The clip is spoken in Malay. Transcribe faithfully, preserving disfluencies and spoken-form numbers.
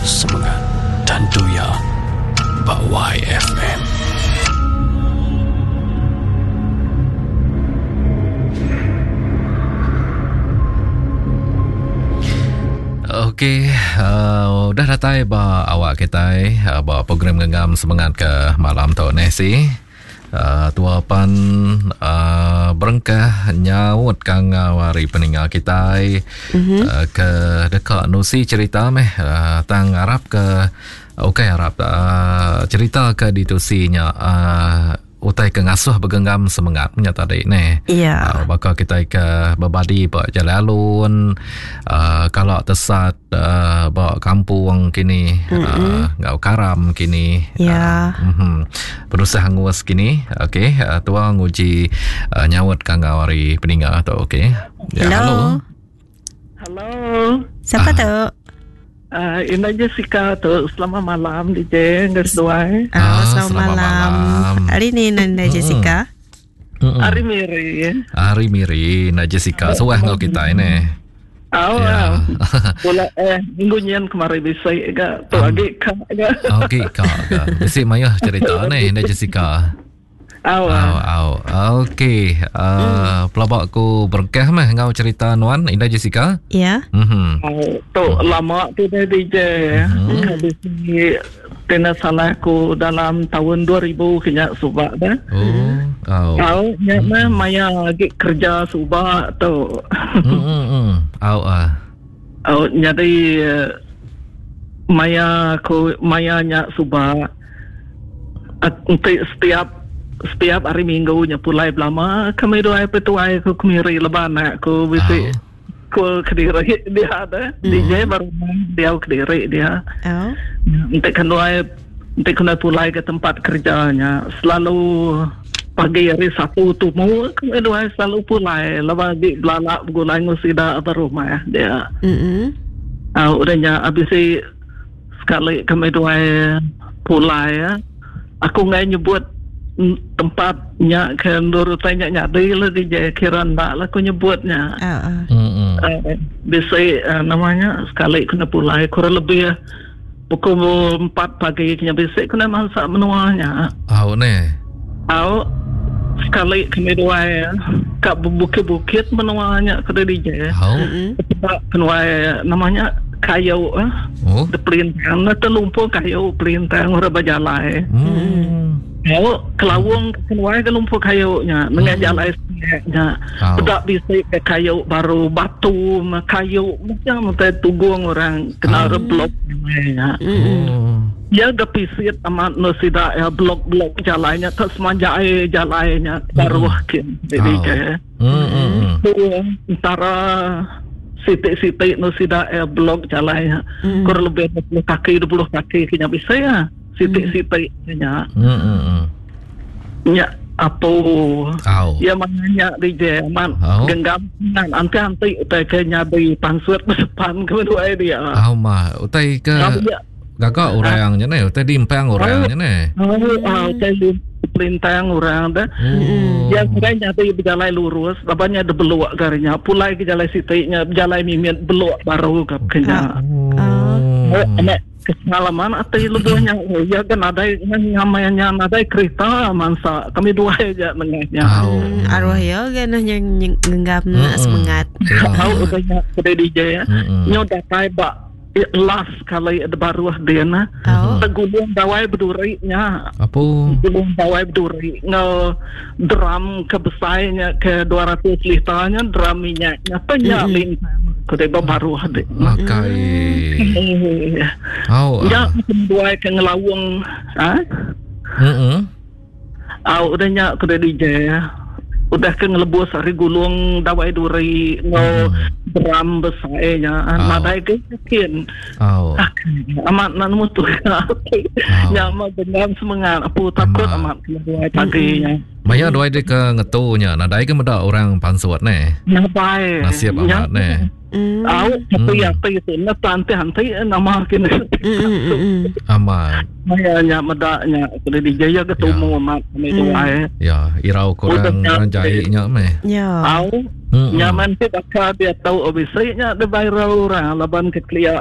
semangat dan doya Bak Y F M. Okey, uh, dah datang ba awak kita uh, ba program genggam semangat ke malam tu nasi. Uh, tua pan uh, berengkah nyawut kang wari peninggal kita mm-hmm. uh, ke dekat nusi cerita meh uh, tang Arab ke okey Arab uh, cerita ke ditusinya uh, utai ke ngasuh bergenggam semangat punya tadi ni. Ya. Uh, bakal kita ke berbadi buat jalalun uh, kalau tesat uh, bawa kampung kini uh, ngau karam kini. Ya. Uh, uh-huh. Berusaha nguas kini. Okey, uh, tua nguji uh, nyawut kang awari peninggal tu okey. Ya, hello. Halo. Siapa Ah. tu? Uh, Ina Jessica tu. Selamat malam D J Ngas Duai. Oh, Ah, selamat, selamat malam. malam. Hari ni Nanda Jessica. Mm-mm. Ari Miri. Hari miri na Jessica suah ngau kita ini. Aw. Ya. Bola eh minggu nyan kemarin bisa ga tu Um. agi ka ga. Okey kak. Mesti maya cerita ni na Jessica. Aw. Au au. Okey. Uh, pelabak ku berkah mah ngau cerita nuan Indah Jessica. Ya. Mhm. Tu lama tu dah D J. Habis ni kena salah ku dalam tahun dua ribu kena subak dah. Oh. Au. Aw, nya mah maya lagi kerja subak tu. Hmm hmm. Au ah. Aw, jadi eh, maya ku maya nya subak. At- Untuk setiap setiap hari minggu nya pulai belama kami doai petuai ku kemiri leban aku bisi ku kediri dia ada D J baru dia kediri dia Oh. untuk kendoai untuk kena pulai ke tempat kerjanya selalu pagi hari Sabtu tu mau kami doai selalu pulai lepas di belalak gulai ngusida apa rumah dia Mm. ah udahnya habis sekali kami doai pulai ya aku ngai nyebut tempatnya ke menurut tanya nyadi lah di kira ndak lah aku nyebutnya Oh. oh. Hmm. uh, bisa uh, namanya sekali kena pulai kurang lebih uh, pukul empat pagi kena bisa kena masak menuanya Au ni. au sekali kena dua ya kat bukit-bukit menuanya kena di je Au. Mm. kena namanya kayu ah Oh. de pelintang na terlumpur kayu pelintang ora berjalan Hmm. Kalau kelawung keluar ke lumpur kayunya dengan jalan esnya Oh. tidak bisa ke kayu baru batu kayu macam macam tugung orang kena Oh. reblok namanya Oh. ya gepisit amat nusida ya blok-blok jalannya tak semanja air jalannya taruhkin jadi Oh. ke Hmm hmm. antara sitik-sitik nusida ya blok jalannya Mm. kurang lebih dua puluh kaki dua puluh kaki kena bisa ya sitik-sitiknya Hmm hmm. nya apa Au. ya mananya di Jerman Oh. genggam nan anti-anti utaknya di pansut depan kedua dia Au mah utai ke Kamu ya gagak orangnya ni utai dimpang orangnya ni. oh ah saya pelintang orang dah Oh. yang kira di berjalan lurus lapanya ada beluak garnya pulai ke jalan sitiknya jalan mimit beluak baru ke kena Oh. oh anak kesalaman atau lebihnya ya kan ada yang namanya ada kereta mansa kami dua aja mengennya Au. Mm, arwah ya kan yang genggam Mm-mm. semangat. tahu udahnya sudah D J ya Mm-mm. nyo datai bak last kali ada baru dia na Oh. tegulung dawai berdurinya Apa? tegulung dawai berduri nge drum kebesarnya ke dua ratus liternya drum minyaknya penyalin kedua baru ada Makai. Au. ya kedua ke ngelawung ah Hmm. ah udahnya kedua D J ya udah ke ngelebus hari gulung dawai duri ngo drum besarnya Oh. nadai ke yakin Au. amat nan mutu nyama dengan semangat aku takut amat kedua paginya Maya doai dia ke ngetunya. Nadai ke meda orang pansuat ni. nabai Nasib amat ni. Mm. au tapi ya itu na tante hantai nama kini Mm, mm, mm. Amat. mayanya medaknya kedua D J ya ketemu amat kami doai Ya, irau kurang Udah, kurang jahitnya meh. Ya. au Hmm. nyaman kita dia tahu obisnya ada viral orang laban ke